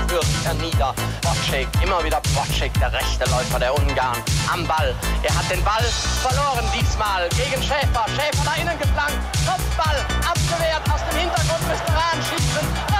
würgt er nieder. Bocek, immer wieder Bocek, der rechte Läufer der Ungarn. Am Ball, er hat den Ball verloren diesmal gegen Schäfer. Schäfer da innen geflankt, Kopf